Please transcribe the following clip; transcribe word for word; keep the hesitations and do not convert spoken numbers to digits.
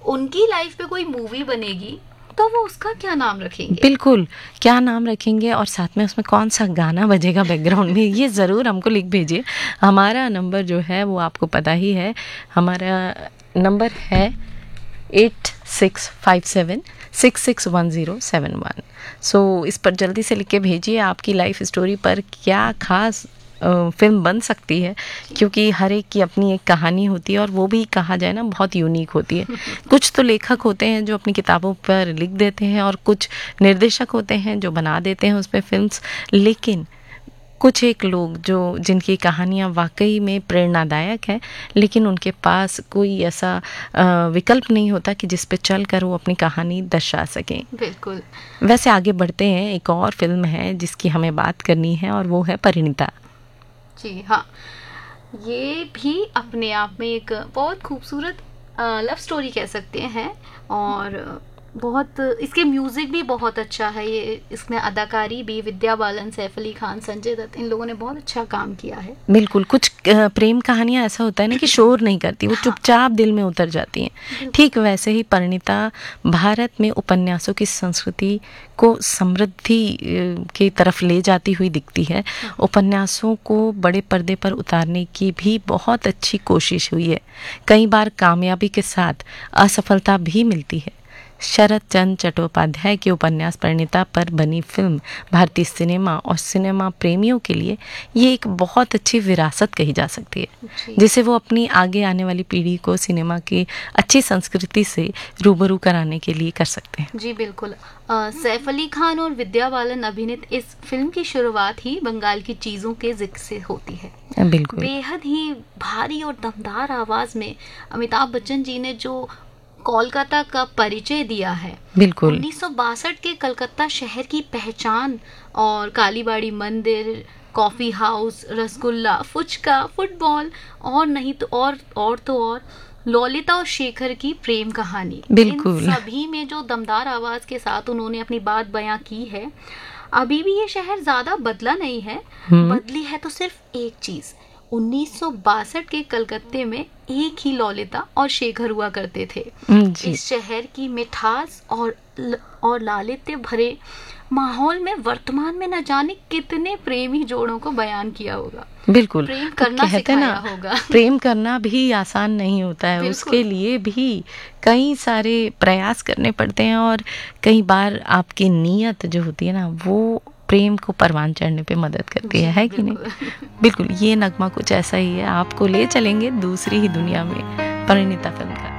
उनकी लाइफ पे कोई मूवी बनेगी तो वो उसका क्या नाम रखेंगे? बिल्कुल, क्या नाम रखेंगे और साथ में उसमें कौन सा गाना बजेगा बैकग्राउंड में, ये ज़रूर हमको लिख भेजिए। हमारा नंबर जो है वो आपको पता ही है, हमारा नंबर है eight six five seven six six one zero seven one. सो इस पर जल्दी से लिख के भेजिए आपकी लाइफ स्टोरी पर क्या खास फिल्म बन सकती है, क्योंकि हर एक की अपनी एक कहानी होती है और वो भी कहा जाए ना बहुत यूनिक होती है। कुछ तो लेखक होते हैं जो अपनी किताबों पर लिख देते हैं और कुछ निर्देशक होते हैं जो बना देते हैं उस पर फिल्म्स, लेकिन कुछ एक लोग जो जिनकी कहानियाँ वाकई में प्रेरणादायक है लेकिन उनके पास कोई ऐसा विकल्प नहीं होता कि जिस पे चल कर वो अपनी कहानी दर्शा सकें। बिल्कुल। वैसे आगे बढ़ते हैं, एक और फिल्म है जिसकी हमें बात करनी है और वो है परिणीता। जी हाँ, ये भी अपने आप में एक बहुत खूबसूरत लव स्टोरी कह सकते हैं और बहुत इसके म्यूज़िक भी बहुत अच्छा है। ये इसमें अदाकारी भी विद्या बालन, सैफ अली खान, संजय दत्त, इन लोगों ने बहुत अच्छा काम किया है। बिल्कुल, कुछ प्रेम कहानियाँ ऐसा होता है ना कि शोर नहीं करती, वो हाँ। चुपचाप दिल में उतर जाती हैं। ठीक वैसे ही परिणीता भारत में उपन्यासों की संस्कृति को समृद्धि की तरफ ले जाती हुई दिखती है। उपन्यासों को बड़े पर्दे पर उतारने की भी बहुत अच्छी कोशिश हुई है, कई बार कामयाबी के साथ असफलता भी मिलती है। शरद चंद्र चट्टोपाध्याय के उपन्यास परिणीता पर बनी फिल्म भारतीय सिनेमा और सिनेमा प्रेमियों के लिए ये एक बहुत अच्छी विरासत कही जा सकती है, जिसे वो अपनी आगे आने वाली पीढ़ी को सिनेमा की अच्छी संस्कृति से रूबरू कराने के लिए कर सकते हैं। जी बिल्कुल। सैफ अली खान और विद्या बालन अभिनीत इस फिल्म की शुरुआत ही बंगाल की चीज़ों के जिक्र से होती है। बिल्कुल, बेहद ही भारी और दमदार आवाज़ में अमिताभ बच्चन जी ने जो कोलकाता का परिचय दिया है, बिल्कुल उन्नीस सौ बासठ के कलकत्ता शहर की पहचान, और कालीबाड़ी मंदिर, coffee house, rasgulla, phuchka, football और नहीं तो और और तो और ललिता और शेखर की प्रेम कहानी, बिल्कुल इन सभी में जो दमदार आवाज़ के साथ उन्होंने अपनी बात बयां की है। अभी भी ये शहर ज़्यादा बदला नहीं है, बदली है तो सिर्फ एक चीज़, उन्नीस सौ बासठ के कलकत्ते में एक ही ललिता और शेखर हुआ करते थे। इस शहर की मिठास और ल, और लालित्य भरे माहौल में वर्तमान में न जाने कितने प्रेमी जोड़ों को बयान किया होगा। बिल्कुल, प्रेम करना सिखाया होगा। प्रेम करना भी आसान नहीं होता है, उसके लिए भी कई सारे प्रयास करने पड़ते हैं और कई बार आपकी नीयत जो होती है ना वो प्रेम को परवान चढ़ने पे मदद करती है, है कि नहीं? बिल्कुल, ये नगमा कुछ ऐसा ही है, आपको ले चलेंगे दूसरी ही दुनिया में परिणीता फिल्म का।